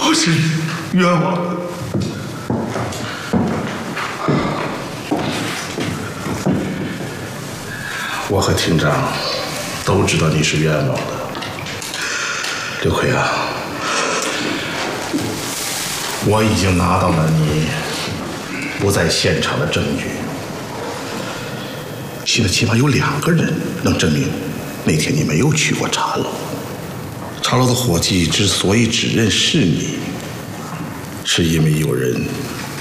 我是冤枉的。我和厅长都知道你是冤枉的，刘奎啊，我已经拿到了你不在现场的证据。现在起码有2个人能证明那天你没有去过茶楼。茶楼的伙计之所以指认是你，是因为有人